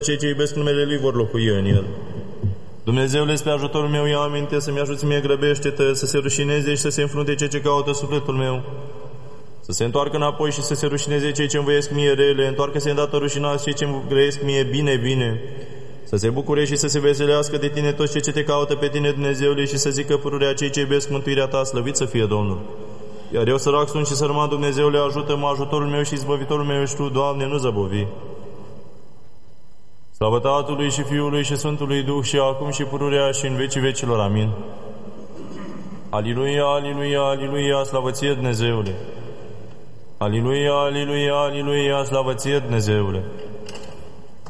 Cei ce iubesc numele Lui vor locui în el. Dumnezeule, spre ajutorul meu, ia aminte să-mi ajuți mie, grăbește-te, să se rușineze și să se înfrunte cei ce caută sufletul meu. Să se întoarcă înapoi și să se rușineze cei ce învăiesc mie rele, întoarcă-se îndată rușinați cei ce îmi grăiesc mie bine, bine. Să se bucure și să se veselească de tine toți cei ce te caută pe tine, Dumnezeule, și să zică pururea cei ce iubesc mântuirea ta, slăvit să fie Domnul. Iar eu sărac sunt și sărman, Dumnezeule, ajută-mă, ajutorul meu și izbăvitorul meu ești Tu, Doamne, nu zăbovi. Slavă Tatălui și Fiului și Sfântului Duh și acum și pururea și în vecii vecilor. Amin. Aliluia, aliluia, aliluia, slavă Ție, Dumnezeule! Aliluia, aliluia, aliluia, slavă Ție, Dumnezeule!